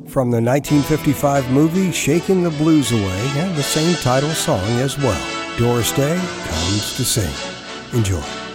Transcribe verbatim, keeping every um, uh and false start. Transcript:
from the nineteen fifty-five movie Shaking the Blues Away, and the same title song as well. Doris Day Comes to Sing. Enjoy.